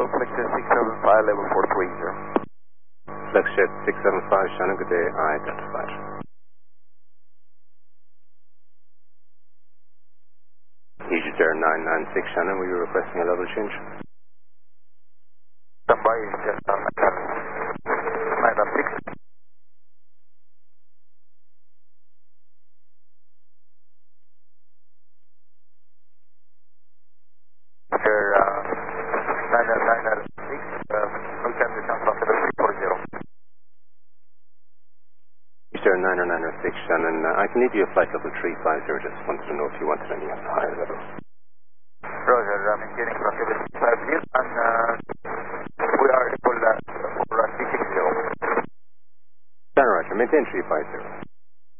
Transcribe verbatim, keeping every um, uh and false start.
Flexjet six seven five, level four three zero. Flexjet six seven five, Shannon, good day, identified. Egypt Air nine nine six, Shannon, were you requesting a level change? Standby, Egypt Air nine nine six. Air uh, nine nine six, uh, we can descend from level three four zero. Egypt Air nine nine six, Shannon, uh, I can leave you a flight level three five zero, just wanted to know if you wanted any higher level. Roger, I'm maintaining from level three five zero and uh, we are able uh, for uh, three six zero. Shannon, Roger, maintain three five zero.